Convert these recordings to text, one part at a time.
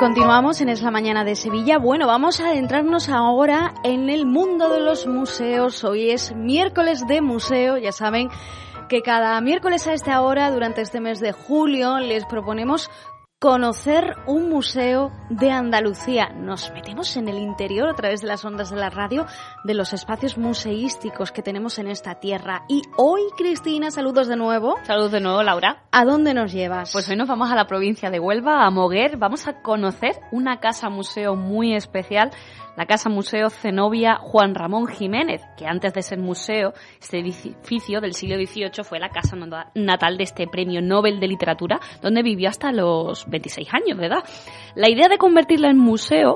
Continuamos en Es la Mañana de Sevilla. Bueno, vamos a adentrarnos ahora en el mundo de los museos. Hoy es miércoles de museo. Ya saben que cada miércoles a esta hora, durante este mes de julio, les proponemos conocer un museo de Andalucía. Nos metemos en el interior a través de las ondas de la radio de los espacios museísticos que tenemos en esta tierra. Y hoy, Cristina, saludos de nuevo. Saludos de nuevo, Laura. ¿A dónde nos llevas? Pues hoy nos vamos a la provincia de Huelva, a Moguer. Vamos a conocer una casa museo muy especial, la Casa Museo Zenobia Juan Ramón Jiménez, que antes de ser museo, este edificio del siglo XVIII fue la casa natal de este premio Nobel de Literatura, donde vivió hasta los 26 años de edad. La idea de convertirla en museo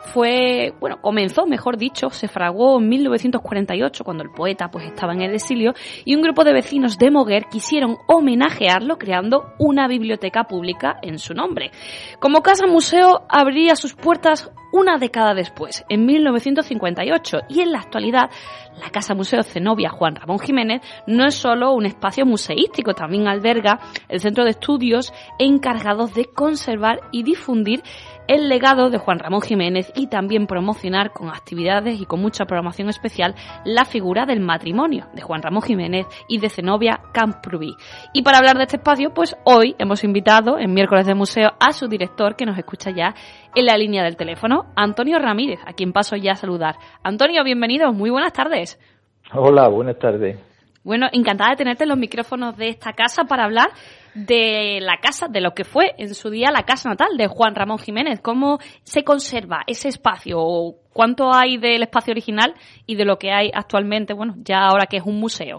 comenzó, mejor dicho, se fraguó en 1948, cuando el poeta pues estaba en el exilio, y un grupo de vecinos de Moguer quisieron homenajearlo creando una biblioteca pública en su nombre. Como casa museo abría sus puertas una década después, en 1958, y en la actualidad la Casa Museo Zenobia Juan Ramón Jiménez no es solo un espacio museístico, también alberga el centro de estudios encargados de conservar y difundir el legado de Juan Ramón Jiménez y también promocionar con actividades y con mucha programación especial la figura del matrimonio de Juan Ramón Jiménez y de Zenobia Camprubí. Y para hablar de este espacio, pues hoy hemos invitado en Miércoles de Museo a su director, que nos escucha ya en la línea del teléfono, Antonio Ramírez, a quien paso ya a saludar. Antonio, bienvenido, muy buenas tardes. Hola, buenas tardes. Bueno, encantada de tenerte en los micrófonos de esta casa para hablar de la casa, de lo que fue en su día la casa natal de Juan Ramón Jiménez. ¿Cómo se conserva ese espacio? ¿Cuánto hay del espacio original y de lo que hay actualmente, bueno, ya ahora que es un museo?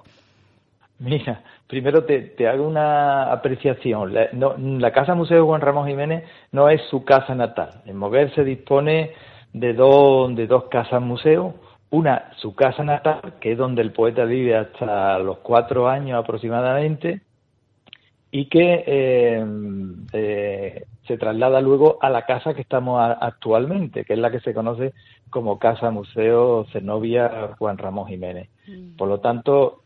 Mira, primero te hago una apreciación. La Casa Museo Juan Ramón Jiménez no es su casa natal. En Moguer se dispone de dos casas museo. Una, su casa natal, que es donde el poeta vive hasta los 4 años aproximadamente, y que se traslada luego a la casa que estamos actualmente, que es la que se conoce como Casa Museo Zenobia Juan Ramón Jiménez. Por lo tanto,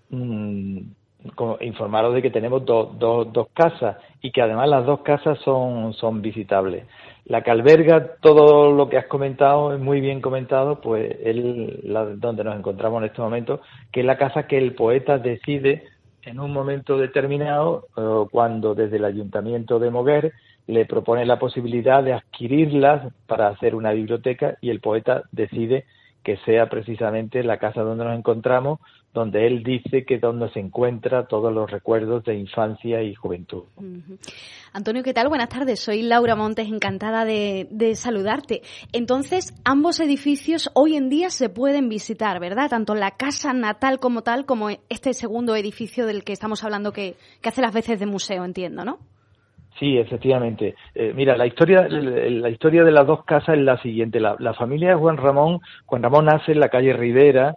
informaros de que tenemos dos casas, y que además las dos casas son visitables. La que alberga todo lo que has comentado, es muy bien comentado, pues donde nos encontramos en este momento, que es la casa que el poeta decide en un momento determinado, cuando desde el Ayuntamiento de Moguer le propone la posibilidad de adquirirlas para hacer una biblioteca, y el poeta decide que sea precisamente la casa donde nos encontramos, donde él dice que es donde se encuentra todos los recuerdos de infancia y juventud. Uh-huh. Antonio, ¿qué tal? Buenas tardes, soy Laura Montes, encantada de saludarte. Entonces, ambos edificios hoy en día se pueden visitar, ¿verdad? Tanto la casa natal como tal, como este segundo edificio del que estamos hablando que hace las veces de museo, entiendo, ¿no? Sí, efectivamente. Mira, la historia de las dos casas es la siguiente. La familia de Juan Ramón nace en la calle Rivera,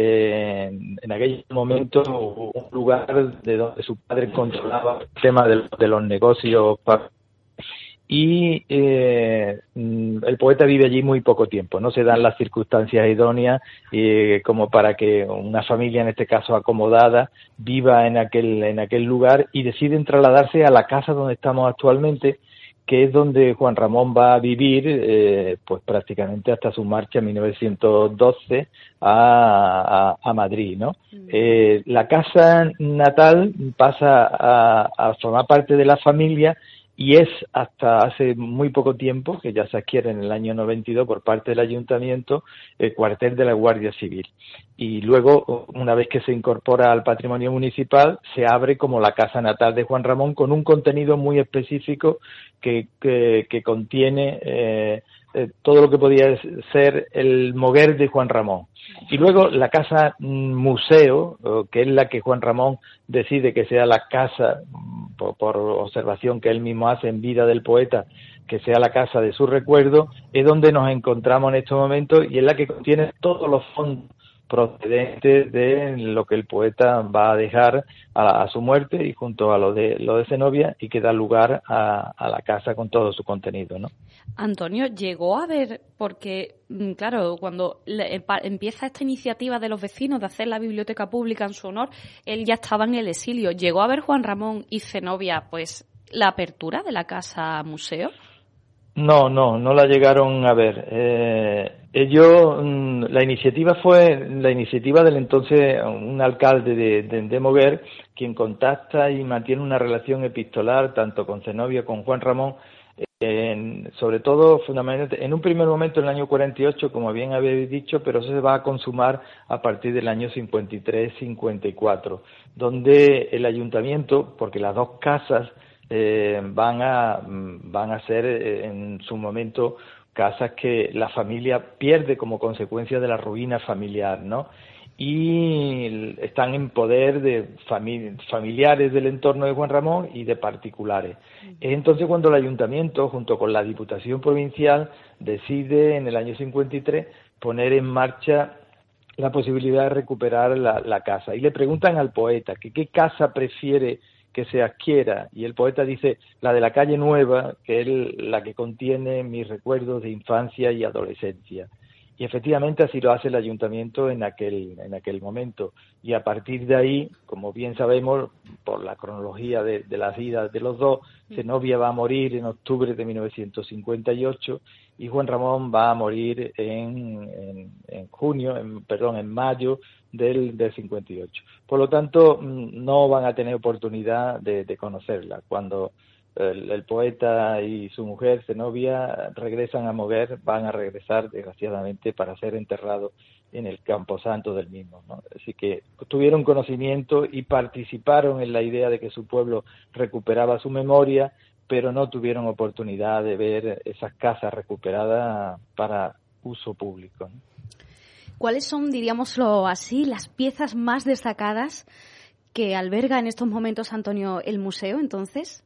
en aquel momento un lugar de donde su padre controlaba el tema de los negocios, y el poeta vive allí muy poco tiempo. No se dan las circunstancias idóneas como para que una familia, en este caso acomodada, viva en aquel lugar, y deciden trasladarse a la casa donde estamos actualmente, que es donde Juan Ramón va a vivir pues prácticamente hasta su marcha en 1912 a Madrid, ¿no? La casa natal pasa a formar parte de la familia, y es hasta hace muy poco tiempo, que ya se adquiere en el año 92 por parte del Ayuntamiento, el cuartel de la Guardia Civil. Y luego, una vez que se incorpora al patrimonio municipal, se abre como la casa natal de Juan Ramón, con un contenido muy específico que contiene todo lo que podía ser el Moguer de Juan Ramón. Y luego la casa museo, que es la que Juan Ramón decide que sea la casa, por observación que él mismo hace en vida del poeta, que sea la casa de su recuerdo, es donde nos encontramos en estos momentos, y es la que contiene todos los fondos procedentes de lo que el poeta va a dejar a su muerte, y junto a lo de Zenobia, y que da lugar a la casa con todo su contenido, ¿no? Antonio, llegó a ver, porque claro, cuando empieza esta iniciativa de los vecinos de hacer la biblioteca pública en su honor, él ya estaba en el exilio. ¿Llegó a ver Juan Ramón y Zenobia pues la apertura de la casa museo? No la llegaron a ver. Ellos, la iniciativa del entonces un alcalde de Moguer, quien contacta y mantiene una relación epistolar tanto con Zenobia como con Juan Ramón, sobre todo fundamentalmente en un primer momento en el año 48, como bien habéis dicho, pero eso se va a consumar a partir del año 53-54, donde el ayuntamiento, porque las dos casas van a ser en su momento casas que la familia pierde como consecuencia de la ruina familiar, ¿no? Y están en poder de familiares del entorno de Juan Ramón y de particulares. Es entonces cuando el ayuntamiento, junto con la Diputación Provincial, decide en el año 53 poner en marcha la posibilidad de recuperar la casa. Y le preguntan al poeta que qué casa prefiere que se adquiera, y el poeta dice la de la calle Nueva, que es la que contiene mis recuerdos de infancia y adolescencia. Y efectivamente así lo hace el ayuntamiento en aquel momento. Y a partir de ahí, como bien sabemos, por la cronología de las vidas de los dos, Zenobia va a morir en octubre de 1958 y Juan Ramón va a morir en mayo del 58. Por lo tanto, no van a tener oportunidad de conocerla. Cuando el poeta y su mujer, Zenobia, regresan a Moguer, van a regresar, desgraciadamente, para ser enterrados en el camposanto del mismo, ¿no? Así que tuvieron conocimiento y participaron en la idea de que su pueblo recuperaba su memoria, pero no tuvieron oportunidad de ver esas casas recuperadas para uso público, ¿no? ¿Cuáles son, diríamoslo así, las piezas más destacadas que alberga en estos momentos, Antonio, el museo, entonces?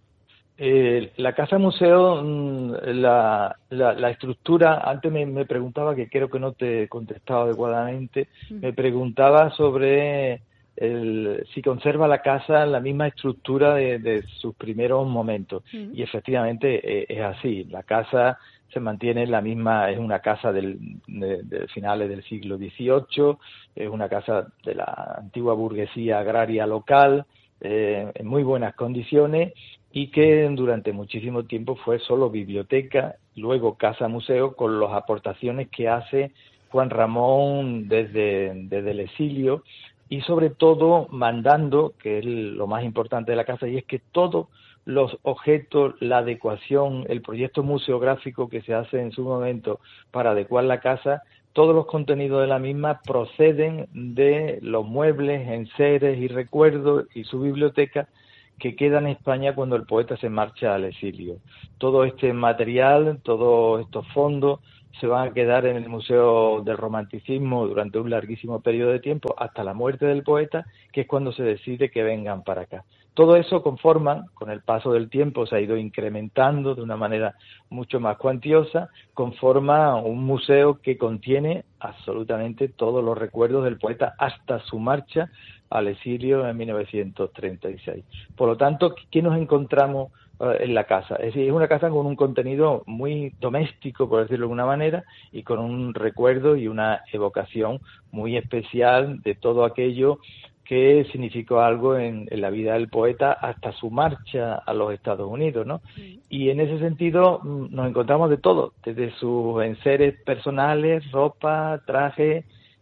La casa museo, la estructura, antes me preguntaba, que creo que no te he contestado adecuadamente, me preguntaba sobre si conserva la casa la misma estructura de sus primeros momentos. Y efectivamente es así. La casa se mantiene la misma, es una casa de finales del siglo XVIII, es una casa de la antigua burguesía agraria local, en muy buenas condiciones, y que durante muchísimo tiempo fue solo biblioteca, luego casa museo, con las aportaciones que hace Juan Ramón desde el exilio, y sobre todo mandando, que es lo más importante de la casa, y es que todos los objetos, la adecuación, el proyecto museográfico que se hace en su momento para adecuar la casa, todos los contenidos de la misma proceden de los muebles, enseres y recuerdos y su biblioteca que queda en España cuando el poeta se marcha al exilio. Todo este material, todos estos fondos se van a quedar en el Museo del Romanticismo durante un larguísimo periodo de tiempo, hasta la muerte del poeta, que es cuando se decide que vengan para acá. Todo eso conforman, con el paso del tiempo se ha ido incrementando de una manera mucho más cuantiosa, conforma un museo que contiene absolutamente todos los recuerdos del poeta hasta su marcha al exilio en 1936. Por lo tanto, ¿qué nos encontramos en la casa? Es decir, es una casa con un contenido muy doméstico, por decirlo de alguna manera, y con un recuerdo y una evocación muy especial de todo aquello que significó algo en la vida del poeta hasta su marcha a los Estados Unidos, ¿no? Y en ese sentido nos encontramos de todo, desde sus enseres personales, ropa, traje,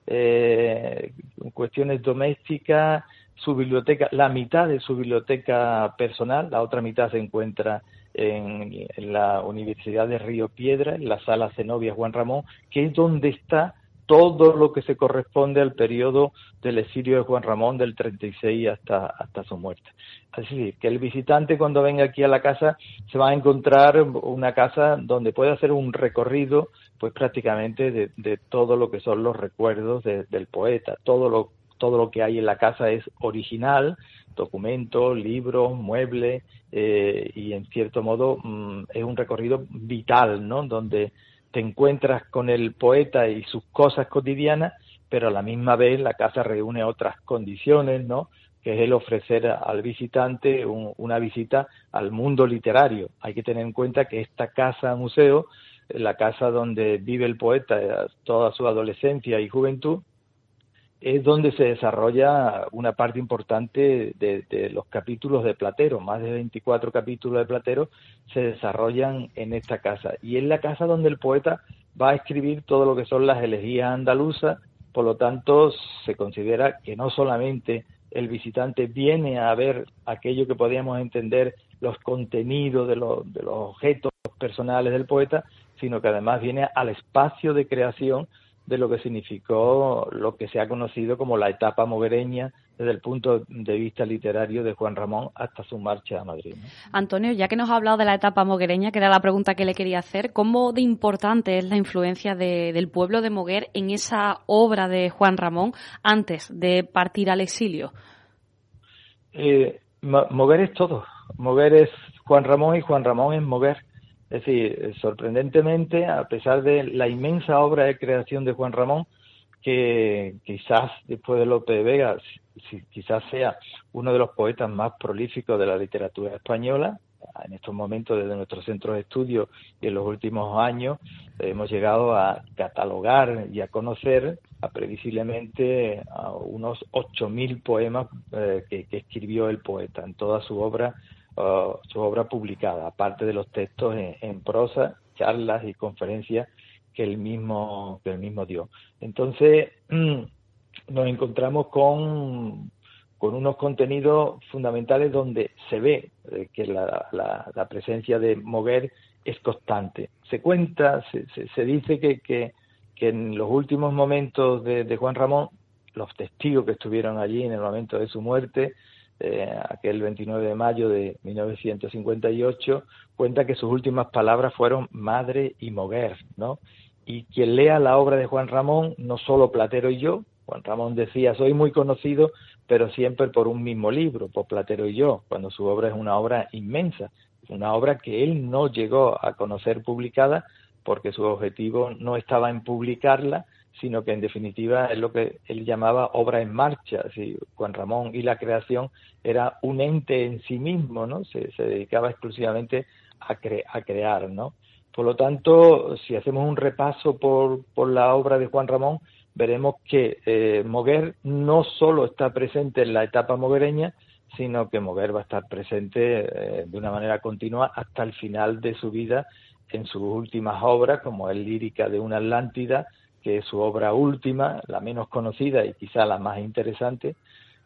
cuestiones domésticas, su biblioteca, la mitad de su biblioteca personal, la otra mitad se encuentra en la Universidad de Río Piedra, en la sala Zenobia Juan Ramón, que es donde está todo lo que se corresponde al periodo del exilio de Juan Ramón del 36 hasta su muerte. Así que el visitante, cuando venga aquí a la casa, se va a encontrar una casa donde puede hacer un recorrido pues prácticamente de todo lo que son los recuerdos del poeta. Todo lo que hay en la casa es original, documentos, libros, muebles, y en cierto modo es un recorrido vital, ¿no? Donde te encuentras con el poeta y sus cosas cotidianas, pero a la misma vez la casa reúne otras condiciones, ¿no? Que es el ofrecer al visitante una visita al mundo literario. Hay que tener en cuenta que esta casa museo, la casa donde vive el poeta toda su adolescencia y juventud, es donde se desarrolla una parte importante de los capítulos de Platero. Más de 24 capítulos de Platero se desarrollan en esta casa. Y es la casa donde el poeta va a escribir todo lo que son las elegías andaluzas. Por lo tanto, se considera que no solamente el visitante viene a ver aquello que podríamos entender los contenidos de los objetos personales del poeta, sino que además viene al espacio de creación de lo que significó lo que se ha conocido como la etapa moguereña desde el punto de vista literario de Juan Ramón hasta su marcha a Madrid, ¿no? Antonio, ya que nos ha hablado de la etapa moguereña, que era la pregunta que le quería hacer, ¿cómo de importante es la influencia del pueblo de Moguer en esa obra de Juan Ramón antes de partir al exilio? Moguer es todo. Moguer es Juan Ramón y Juan Ramón es Moguer. Es decir, sorprendentemente, a pesar de la inmensa obra de creación de Juan Ramón, que quizás después de Lope de Vega, quizás sea uno de los poetas más prolíficos de la literatura española, en estos momentos desde nuestros centros de estudio y en los últimos años hemos llegado a catalogar y a conocer previsiblemente a unos 8.000 poemas que escribió el poeta en toda su obra publicada, aparte de los textos en prosa, charlas y conferencias que él mismo dio. Entonces nos encontramos con unos contenidos fundamentales donde se ve que la presencia de Moguer es constante. Se cuenta, se dice que en los últimos momentos de Juan Ramón, los testigos que estuvieron allí en el momento de su muerte, aquel 29 de mayo de 1958, cuenta que sus últimas palabras fueron madre y Moguer, ¿no? Y quien lea la obra de Juan Ramón, no solo Platero y yo, Juan Ramón decía, soy muy conocido, pero siempre por un mismo libro, por Platero y yo, cuando su obra es una obra inmensa, una obra que él no llegó a conocer publicada porque su objetivo no estaba en publicarla, sino que en definitiva es lo que él llamaba obra en marcha. Así, Juan Ramón y la creación era un ente en sí mismo, ¿no? Se dedicaba exclusivamente a crear, ¿no? Por lo tanto, si hacemos un repaso por la obra de Juan Ramón, veremos que Moguer no solo está presente en la etapa moguereña, sino que Moguer va a estar presente de una manera continua hasta el final de su vida en sus últimas obras, como es Lírica de una Atlántida, que es su obra última, la menos conocida y quizá la más interesante,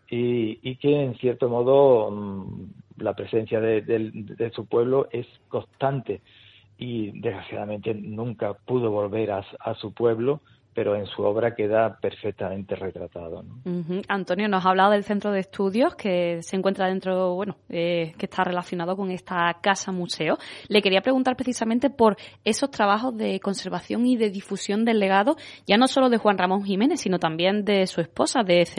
y que en cierto modo la presencia de su pueblo es constante y desgraciadamente nunca pudo volver a su pueblo, pero en su obra queda perfectamente retratado, ¿no? Uh-huh. Antonio, nos ha hablado del centro de estudios que se encuentra dentro, que está relacionado con esta casa museo. Le quería preguntar precisamente por esos trabajos de conservación y de difusión del legado, ya no solo de Juan Ramón Jiménez, sino también de su esposa, de